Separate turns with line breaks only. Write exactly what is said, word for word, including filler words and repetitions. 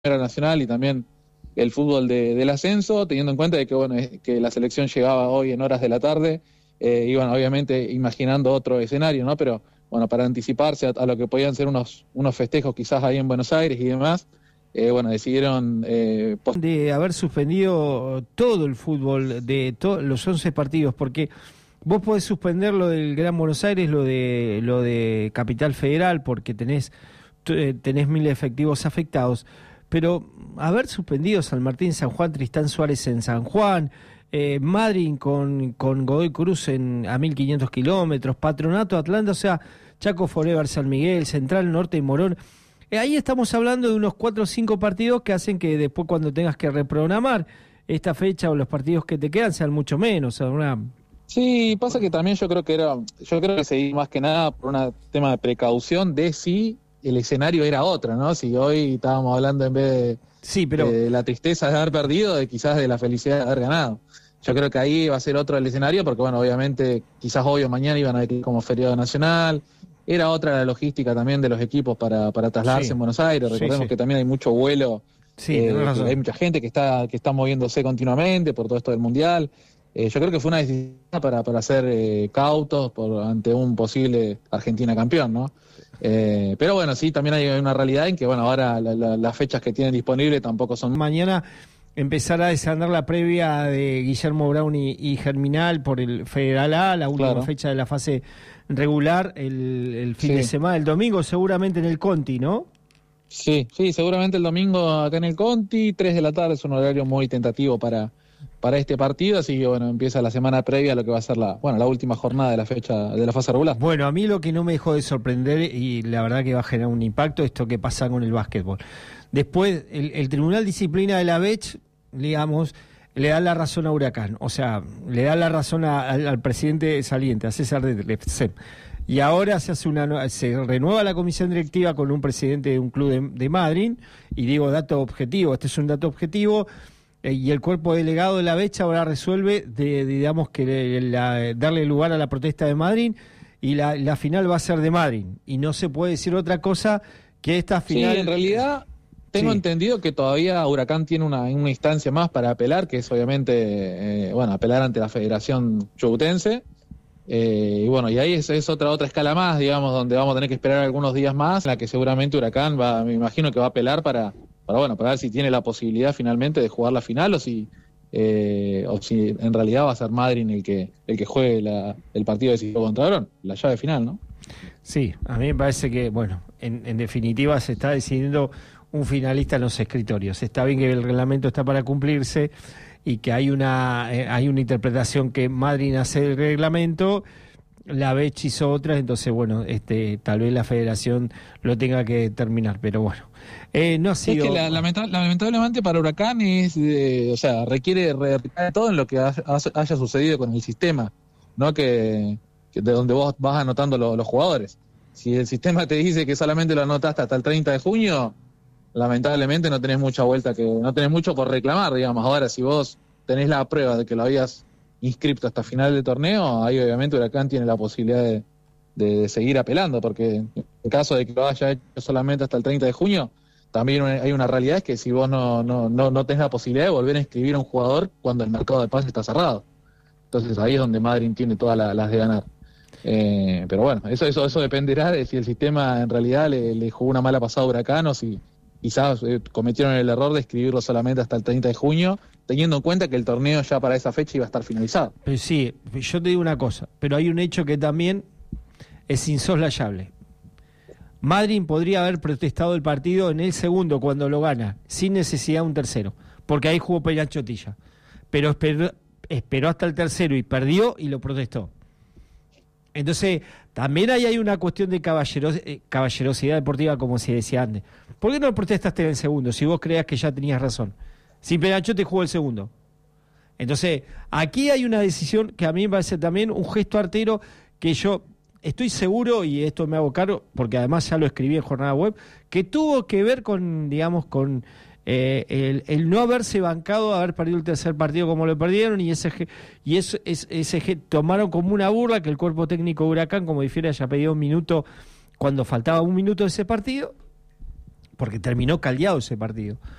Primera Nacional y también el fútbol de, del ascenso, teniendo en cuenta de que bueno que la selección llegaba hoy en horas de la tarde, eh, y bueno, obviamente imaginando otro escenario, ¿no? Pero bueno, para anticiparse a, a lo que podían ser unos, unos festejos quizás ahí en Buenos Aires y demás, eh, bueno, decidieron... Eh, post-
de haber suspendido todo el fútbol de to- los once partidos, porque vos podés suspender lo del Gran Buenos Aires, lo de lo de Capital Federal, porque tenés, tenés mil efectivos afectados, pero haber suspendido San Martín, San Juan, Tristán Suárez en San Juan, eh, Madryn con, con Godoy Cruz en, a mil quinientos kilómetros, Patronato, Atlanta, o sea, Chaco Forever, San Miguel, Central, Norte y Morón. Eh, ahí estamos hablando de unos cuatro o cinco partidos que hacen que después cuando tengas que reprogramar esta fecha o los partidos que te quedan sean mucho menos. O sea, una...
Sí, pasa que también yo creo que era, yo creo que se dio más que nada por un tema de precaución de si el escenario era otro, ¿no? Si hoy estábamos hablando en vez de,
sí, pero...
de la tristeza de haber perdido, de quizás de la felicidad de haber ganado. Yo creo que ahí va a ser otro el escenario, porque bueno, obviamente quizás hoy o mañana iban a decir como feriado nacional. Era otra la logística también de los equipos para, para trasladarse sí. en Buenos Aires. Recordemos sí, sí. que también hay mucho vuelo,
sí,
eh, hay mucha gente que está que está moviéndose continuamente por todo esto del Mundial. Eh, yo creo que fue una decisión para, para ser eh, cautos por, ante un posible Argentina campeón, ¿no? Eh, pero bueno, sí, también hay una realidad en que bueno, ahora la, la, las fechas que tienen disponibles tampoco son...
Mañana empezará a desandar la previa de Guillermo Brown y, y Germinal por el Federal A, la última claro. fecha de la fase regular, el, el fin sí. de semana, el domingo seguramente en el Conti, ¿no?
Sí, sí, seguramente el domingo acá en el Conti, tres de la tarde, es un horario muy tentativo para, para este partido, así que bueno, empieza la semana previa a lo que va a ser la, bueno, la última jornada de la fecha de la fase regular.
Bueno, a mí lo que no me dejó de sorprender, y la verdad que va a generar un impacto, esto que pasa con el básquetbol. Después, el, el Tribunal de Disciplina de la B E Ch, digamos, le da la razón a Huracán, o sea, le da la razón a, al, al presidente saliente, a César de Lefsem. Y ahora se hace una se renueva la comisión directiva con un presidente de un club de, de Madryn, y digo dato objetivo, este es un dato objetivo, eh, y el cuerpo delegado de la B E Ch ahora resuelve, de, de, digamos, que la, darle lugar a la protesta de Madryn, y la, la final va a ser de Madryn, y no se puede decir otra cosa que esta final...
Sí, en realidad... Tengo sí. entendido que todavía Huracán tiene una, una instancia más para apelar, que es obviamente, eh, bueno, apelar ante la Federación Chubutensee. Eh, y bueno, y ahí es, es otra otra escala más, digamos, donde vamos a tener que esperar algunos días más, en la que seguramente Huracán va, me imagino que va a apelar para, para bueno, para ver si tiene la posibilidad finalmente de jugar la final o si, eh, o si en realidad va a ser Madryn el que, el que juegue la, el partido decisivo contra Verón, la llave final, ¿no?
Sí, a mí me parece que, bueno, en, en definitiva se está decidiendo un finalista en los escritorios. Está bien que el reglamento está para cumplirse y que hay una eh, hay una interpretación que Madryn hace del reglamento, la B E Ch hizo otras, entonces bueno, este tal vez la federación lo tenga que determinar, pero bueno, eh, no ha sido...
Es que la, lamenta, lamentablemente para Huracán es, eh, o sea, requiere replicar todo en lo que haya, haya sucedido con el sistema, ¿no? Que, que de donde vos vas anotando lo, los jugadores. Si el sistema te dice que solamente lo anotaste hasta el treinta de junio, lamentablemente no tenés mucha vuelta, que no tenés mucho por reclamar, digamos. Ahora, si vos tenés la prueba de que lo habías inscripto hasta final del torneo, ahí obviamente Huracán tiene la posibilidad de, de, de seguir apelando, porque en caso de que lo haya hecho solamente hasta el treinta de junio, también hay una realidad, es que si vos no, no, no, no tenés la posibilidad de volver a inscribir a un jugador cuando el mercado de pases está cerrado. Entonces ahí es donde Madryn tiene todas la, las de ganar. Eh, pero bueno, eso, eso, eso dependerá de si el sistema en realidad le, le jugó una mala pasada a Huracán o si quizás eh, cometieron el error de escribirlo solamente hasta el treinta de junio, teniendo en cuenta que el torneo ya para esa fecha iba a estar finalizado.
Pero sí, yo te digo una cosa, pero hay un hecho que también es insoslayable. Madryn podría haber protestado el partido en el segundo cuando lo gana, sin necesidad de un tercero, porque ahí jugó Peñachotilla, pero esperó, esperó hasta el tercero y perdió y lo protestó. Entonces, también ahí hay una cuestión de caballeros, eh, caballerosidad deportiva, como se decía antes. ¿Por qué no protestaste en el segundo, si vos creías que ya tenías razón? Si Peñachote jugó el segundo. Entonces, aquí hay una decisión que a mí me parece también un gesto artero, que yo estoy seguro, y esto me hago cargo, porque además ya lo escribí en Jornada Web, que tuvo que ver con, digamos, con eh, el, el no haberse bancado, haber perdido el tercer partido como lo perdieron, y ese y eso, es, ese tomaron como una burla que el cuerpo técnico de Huracán, como difiere, haya pedido un minuto cuando faltaba un minuto de ese partido, porque terminó caldeado ese partido.